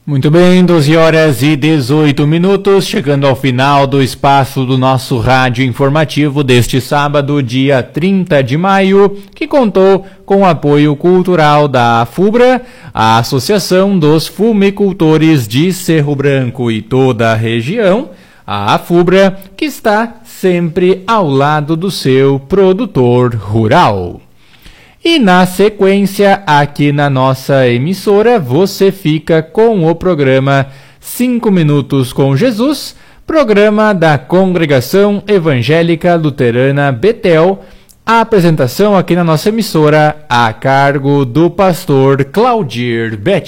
Muito bem, 12 horas e 18 minutos, chegando ao final do espaço do nosso rádio informativo deste sábado, dia 30 de maio, que contou com o apoio cultural da AFUBRA, a Associação dos Fumicultores de Cerro Branco e toda a região, a AFUBRA, que está sempre ao lado do seu produtor rural. E na sequência, aqui na nossa emissora, você fica com o programa 5 Minutos com Jesus, programa da Congregação Evangélica Luterana Betel, a apresentação aqui na nossa emissora a cargo do pastor Claudir Betti.